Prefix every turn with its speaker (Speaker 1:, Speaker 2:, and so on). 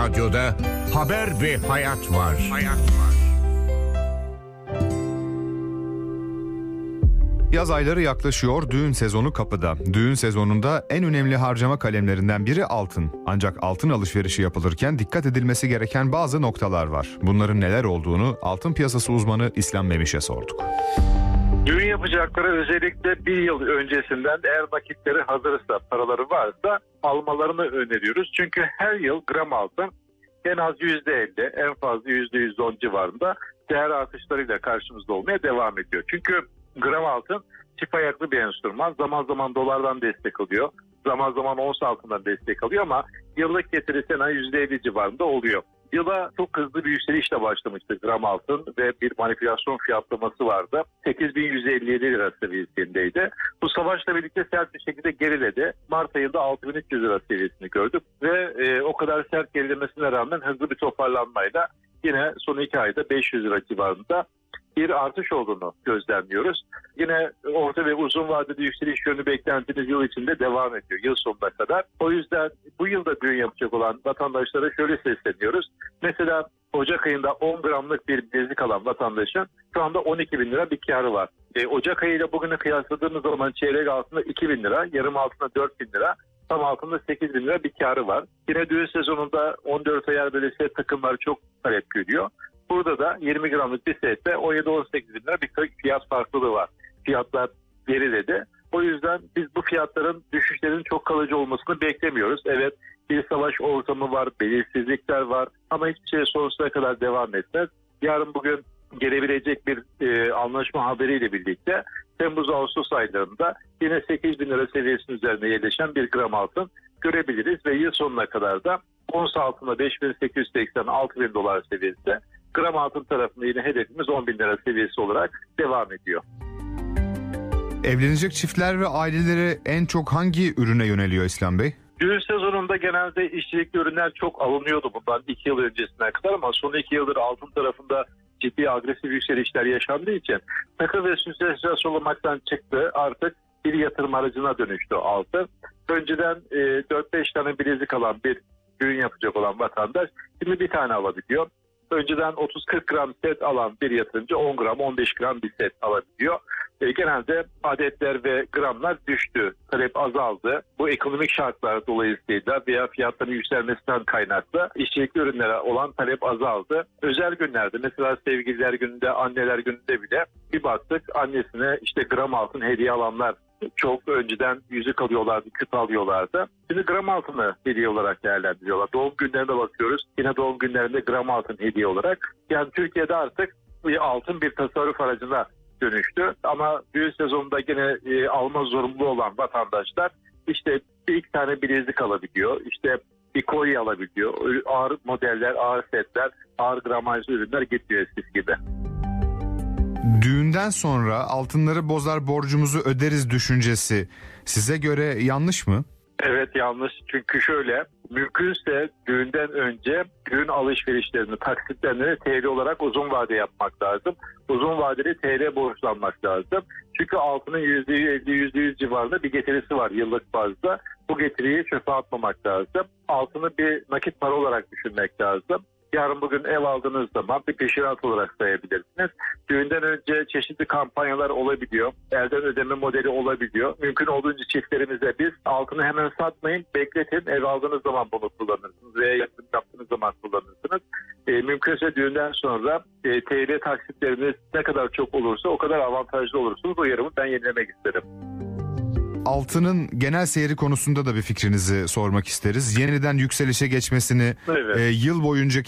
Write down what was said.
Speaker 1: Radyo'da haber ve hayat var.
Speaker 2: Yaz ayları yaklaşıyor, düğün sezonu kapıda. Düğün sezonunda en önemli harcama kalemlerinden biri altın. Ancak altın alışverişi yapılırken dikkat edilmesi gereken bazı noktalar var. Bunların neler olduğunu altın piyasası uzmanı İslam Memiş'e sorduk.
Speaker 3: Düğün yapacakları özellikle bir yıl öncesinden eğer nakitleri hazırsa, paraları varsa almalarını öneriyoruz. Çünkü her yıl gram altın en az %50, en fazla %110 civarında değer artışlarıyla karşımızda olmaya devam ediyor. Çünkü gram altın çift ayaklı bir enstrüman. Zaman zaman dolardan destek alıyor. Zaman zaman ons altından destek alıyor ama yıllık getirisi en az %50 civarında oluyor. Yıla çok hızlı bir yükselişle başlamıştı gram altın ve bir manipülasyon fiyatlaması vardı. 8.157 lira seviyesindeydi. Bu savaşla birlikte sert bir şekilde geriledi. Mart ayında 6.300 lira seviyesini gördük ve o kadar sert gerilemesine rağmen hızlı bir toparlanmayla yine son 2 ayda 500 lira civarında bir artış olduğunu gözlemliyoruz. Yine orta ve uzun vadeli yükseliş yönlü beklentimiz yıl içinde devam ediyor, yıl sonuna kadar. O yüzden bu yılda düğün yapacak olan vatandaşlara şöyle sesleniyoruz. Mesela Ocak ayında 10 gramlık bir bilezik alan vatandaşın şu anda 12 bin lira bir karı var. Ocak ayıyla bugünü kıyasladığımız zaman çeyrek altında 2 bin lira, yarım altında 4 bin lira, tam altında 8 bin lira bir karı var. Yine düğün sezonunda 14 ayar böyle set takımlar çok talep görüyor. Burada da 20 gramlık bir sette 17-18 bin lira bir fiyat farklılığı var. Fiyatlar geriledi. O yüzden biz bu fiyatların düşüşlerinin çok kalıcı olmasını beklemiyoruz. Evet, bir savaş ortamı var, belirsizlikler var ama hiçbir şey sonsuza kadar devam etmez. Yarın bugün gelebilecek bir anlaşma haberiyle birlikte Temmuz-Ağustos aylarında yine 8 bin lira seviyesinin üzerine yerleşen bir gram altın görebiliriz ve yıl sonuna kadar da ons altında 5.880-6 bin dolar seviyesinde, gram altın tarafında yine hedefimiz 10 bin lira seviyesi olarak devam ediyor.
Speaker 2: Evlenecek çiftler ve aileleri en çok hangi ürüne yöneliyor İslam Bey?
Speaker 3: Düğün sezonunda genelde işçilikli ürünler çok alınıyordu bundan 2 yıl öncesine kadar ama son 2 yıldır altın tarafında ciddi agresif yükselişler yaşandığı için takı ve süsleşmesi olmaktan çıktı, artık bir yatırım aracına dönüştü altın. Önceden 4-5 tane bilezik alan bir düğün yapacak olan vatandaş şimdi bir tane alabiliyor. Önceden 30-40 gram set alan bir yatırımcı 10 gram 15 gram bir set alabiliyor. Genelde adetler ve gramlar düştü. Talep azaldı. Bu ekonomik şartlar dolayısıyla veya fiyatların yükselmesinden kaynaklı işçilikli ürünlere olan talep azaldı. Özel günlerde mesela sevgililer gününde, anneler gününde bile bir baktık annesine işte gram altın hediye alanlar çok. Önceden yüzük alıyorlardı, küp alıyorlardı. Şimdi gram altını hediye olarak değerlendiriyorlar. Doğum günlerine bakıyoruz. Yine doğum günlerinde gram altın hediye olarak. Yani Türkiye'de artık altın bir tasarruf aracına dönüştü. Ama düğün sezonunda yine alma zorunlu olan vatandaşlar işte bir iki tane bilezik alabiliyor. İşte bir kolye alabiliyor. Ağır modeller, ağır setler, ağır gramajlı ürünler getiriyor eskisi gibi.
Speaker 2: Düğünden sonra altınları bozar borcumuzu öderiz düşüncesi size göre yanlış mı?
Speaker 3: Evet, yanlış. Çünkü şöyle, mümkünse düğünden önce düğün alışverişlerini, taksitlerini TL olarak uzun vade yapmak lazım. Uzun vadeli TL borçlanmak lazım. Çünkü altının %50, %100 civarında bir getirisi var yıllık bazda. Bu getiriyi çöpe atmamak lazım. Altını bir nakit para olarak düşünmek lazım. Yarın bugün ev aldığınız zaman bir peşinat olarak sayabilirsiniz. Düğünden önce çeşitli kampanyalar olabiliyor. Elden ödeme modeli olabiliyor. Mümkün olduğunca çiftlerimize biz altını hemen satmayın, bekletin. Ev aldığınız zaman bunu kullanırsınız veya yatırım yaptığınız zaman kullanırsınız. Mümkünse düğünden sonra TL taksitleriniz ne kadar çok olursa o kadar avantajlı olursunuz. O yarımı ben yenilemek isterim.
Speaker 2: Altının genel seyri konusunda da bir fikrinizi sormak isteriz. Yeniden yükselişe geçmesini yıl boyunca